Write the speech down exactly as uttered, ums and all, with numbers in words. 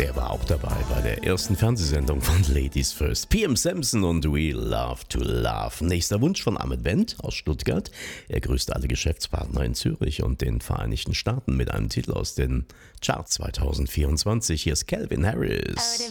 Der war auch dabei bei der ersten Fernsehsendung von Ladies First. P M Samson und We Love to Love. Nächster Wunsch von Ahmed Wendt aus Stuttgart. Er grüßt alle Geschäftspartner in Zürich und den Vereinigten Staaten mit einem Titel aus den Charts zwanzig vierundzwanzig. Hier ist Calvin Harris.